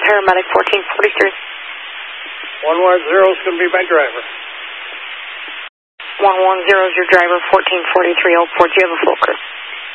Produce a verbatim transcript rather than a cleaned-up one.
paramedic fourteen forty-three. one one zero is going to be my driver. one one zero is your driver, fourteen forty-three oh four. Do you have a full crew?